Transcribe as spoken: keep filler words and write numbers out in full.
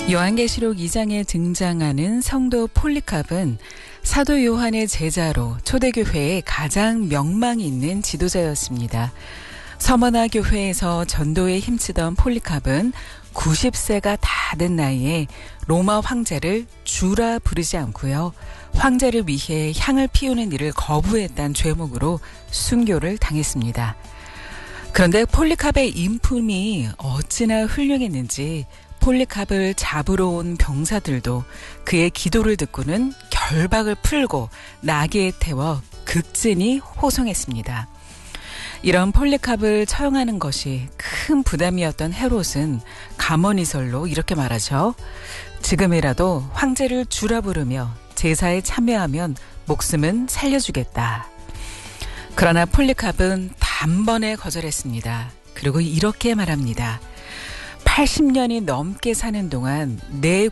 요한계시록 이 장에 등장하는 성도 폴리캅은 사도 요한의 제자로 초대교회의 가장 명망 있는 지도자였습니다. 서머나 교회에서 전도에 힘쓰던 폴리캅은 구십 세가 다 된 나이에 로마 황제를 주라 부르지 않고요. 황제를 위해 향을 피우는 일을 거부했다는 죄목으로 순교를 당했습니다. 그런데 폴리캅의 인품이 어찌나 훌륭했는지 폴리캅을 잡으러 온 병사들도 그의 기도를 듣고는 결박을 풀고 나귀에 태워 극진히 호송했습니다. 이런 폴리캅을 처형하는 것이 큰 부담이었던 헤롯은 감언이설로 이렇게 말하죠. 지금이라도 황제를 주라 부르며 제사에 참여하면 목숨은 살려주겠다. 그러나 폴리캅은 단번에 거절했습니다. 그리고 이렇게 말합니다. 팔십 년이 넘게 사는 동안 내